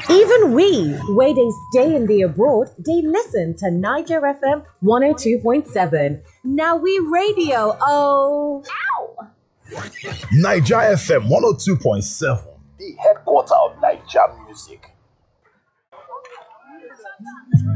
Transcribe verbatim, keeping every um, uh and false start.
Even we, where they stay in the abroad, they listen to Niger F M one oh two point seven. Now we radio, oh. Niger F M one oh two point seven, the headquarter of Niger music.